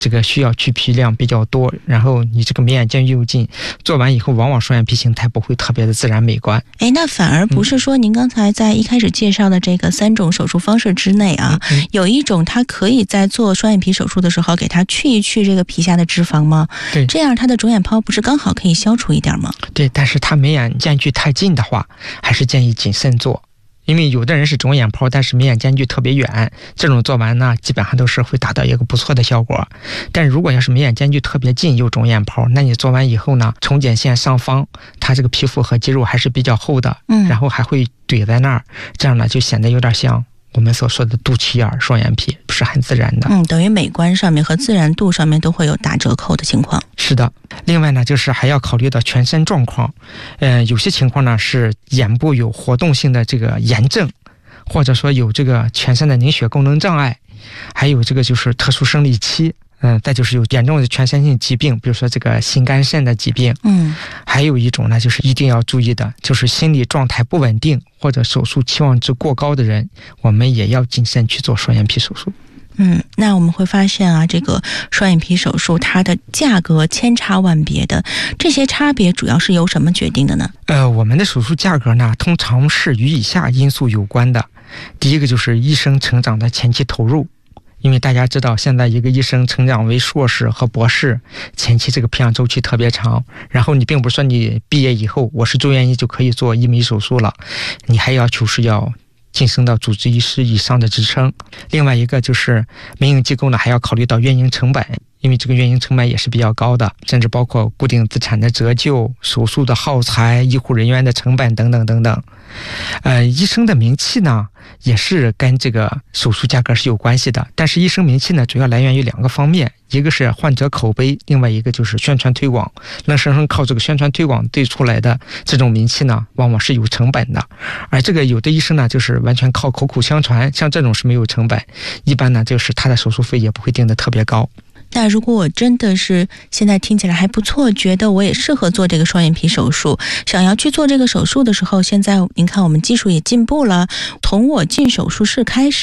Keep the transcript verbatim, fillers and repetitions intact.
这个需要去皮量比较多，然后你这个眉眼间距又近，做完以后往往双眼皮形态不会特别的自然美观。 哎，那反而不是说您刚才在一开始介绍的这个三种手术方式之内啊，嗯嗯、有一种它可以在做双眼皮手术的时候给它去一去这个皮下的脂肪吗？ 对， 这样它的肿眼泡不是刚好可以消除一点吗？ 对，但是它眉眼间距太近的话，还是建议谨慎做。因为有的人是肿眼泡，但是眉眼间距特别远，这种做完呢，基本上都是会达到一个不错的效果。但如果要是眉眼间距特别近又肿眼泡，那你做完以后呢，重睑线上方它这个皮肤和肌肉还是比较厚的，嗯，然后还会怼在那儿，这样呢就显得有点像我们所说的肚脐眼双眼皮，不是很自然的。 嗯，等于美观上面和自然度上面都会有打折扣的情况。 是的，另外呢，就是还要考虑到全身状况。呃，有些情况呢是眼部有活动性的这个炎症，或者说有这个全身的凝血功能障碍，还有这个就是特殊生理期。嗯，再就是有严重的全身性疾病，比如说这个心肝肾的疾病。嗯，还有一种呢，就是一定要注意的，就是心理状态不稳定或者手术期望值过高的人，我们也要谨慎去做双眼皮手术。 嗯，那我们会发现啊，这个双眼皮手术它的价格千差万别的，这些差别主要是由什么决定的呢？ 呃，我们的手术价格呢，通常是与以下因素有关的。第一个就是医生成长的前期投入，因为大家知道现在一个医生成长为硕士和博士，前期这个培养周期特别长，然后你并不是说你毕业以后我是住院医就可以做医美手术了，你还要求是要晋升到主治医师以上的职称。另外一个就是民营机构呢，还要考虑到运营成本，因为这个运营成本也是比较高的，甚至包括固定资产的折旧、手术的耗材、医护人员的成本等等等等。呃，医生的名气呢，也是跟这个手术价格是有关系的。但是医生名气呢，主要来源于两个方面，一个是患者口碑，另外一个就是宣传推广。能生生靠这个宣传推广对出来的这种名气呢，往往是有成本的。而这个有的医生呢，就是完全靠口口相传，像这种是没有成本，一般呢就是他的手术费也不会定得特别高。 那如果我真的是现在听起来还不错，觉得我也适合做这个双眼皮手术，想要去做这个手术的时候，现在您看我们技术也进步了，从我进手术室开始